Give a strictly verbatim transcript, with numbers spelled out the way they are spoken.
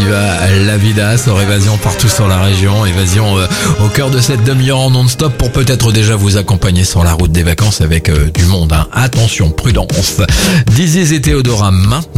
y va, la vida sur Évasion partout sur la région. Évasion euh, au cœur de cette demi-heure en non-stop pour peut-être déjà vous accompagner sur la route des vacances avec euh, du monde. Hein. Attention, prudence. Diziz et Théodora maintenant.